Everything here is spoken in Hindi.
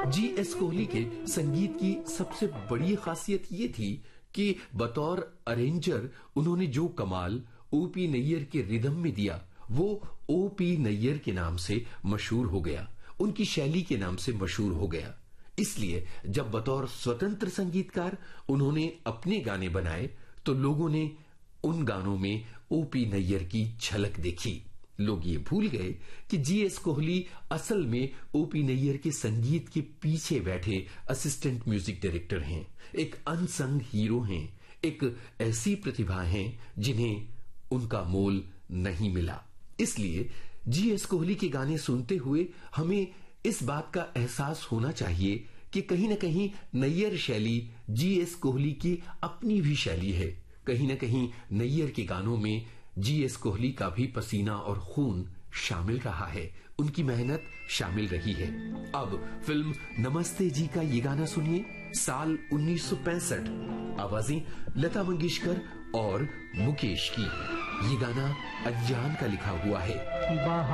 जी.एस. कोहली के संगीत की सबसे बड़ी खासियत ये थी कि बतौर अरेंजर उन्होंने जो कमाल ओपी नैयर के रिदम में दिया वो ओपी नैयर के नाम से मशहूर हो गया, उनकी शैली के नाम से मशहूर हो गया। इसलिए जब बतौर स्वतंत्र संगीतकार उन्होंने अपने गाने बनाए तो लोगों ने उन गानों में ओपी नैयर की झलक देखी। लोग ये भूल गए कि जी.एस. कोहली असल में ओपी नैयर के संगीत के पीछे बैठे असिस्टेंट म्यूजिक डायरेक्टर हैं, एक अनसंग हीरो हैं, एक ऐसी प्रतिभा हैं जिन्हें उनका मोल नहीं मिला। इसलिए जी.एस. कोहली के गाने सुनते हुए हमें इस बात का एहसास होना चाहिए कि कहीं ना कहीं नैयर शैली जी.एस. कोहली की अपनी भी शैली है। कहीं ना कहीं नैयर के गानों में जी.एस. कोहली का भी पसीना और खून शामिल रहा है, उनकी मेहनत शामिल रही है। अब फिल्म नमस्ते जी का ये गाना सुनिए, साल 1965, आवाजें लता मंगेशकर और मुकेश की। ये गाना अनजान का लिखा हुआ है।